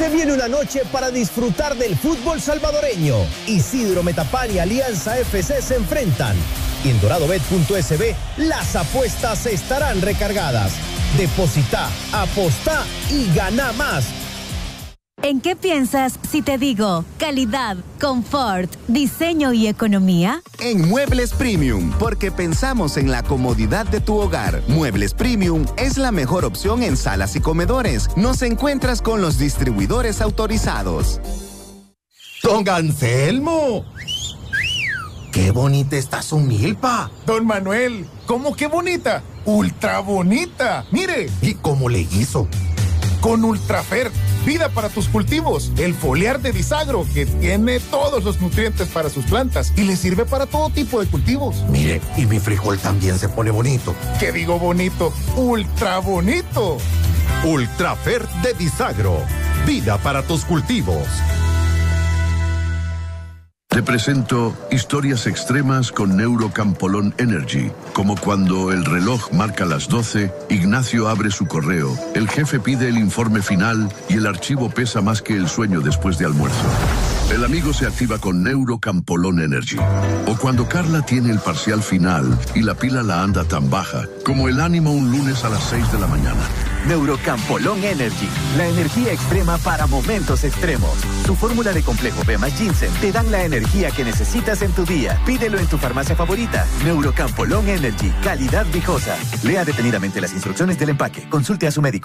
Se viene una noche para disfrutar del fútbol salvadoreño. Isidro Metapán y Alianza FC se enfrentan. Y en doradobet.sb las apuestas estarán recargadas. Deposita, apostá y gana más. ¿En qué piensas si te digo calidad, confort, diseño y economía? En Muebles Premium, porque pensamos en la comodidad de tu hogar. Muebles Premium es la mejor opción en salas y comedores. Nos encuentras con los distribuidores autorizados. ¡Don Anselmo! ¡Qué bonita está su milpa! Don Manuel, ¿cómo qué bonita? ¡Ultra bonita! ¡Mire! ¿Y cómo le hizo? Con Ultrafer, vida para tus cultivos. El foliar de Disagro, que tiene todos los nutrientes para sus plantas y le sirve para todo tipo de cultivos. Mire, y mi frijol también se pone bonito. ¿Qué digo bonito? ¡Ultra bonito! Ultrafer de Disagro, vida para tus cultivos. Te presento historias extremas con Neurocampolón Energy, como cuando el reloj marca las 12, Ignacio abre su correo, el jefe pide el informe final y el archivo pesa más que el sueño después de almuerzo. El amigo se activa con Neurocampolón Energy. O cuando Carla tiene el parcial final y la pila la anda tan baja, como el ánimo un lunes a las 6 de la mañana. Neurocampolón Energy, la energía extrema para momentos extremos. Su fórmula de complejo B más ginseng te dan la energía que necesitas en tu día. Pídelo en tu farmacia favorita. Neurocampolón Energy, calidad viejosa. Lea detenidamente las instrucciones del empaque. Consulte a su médico.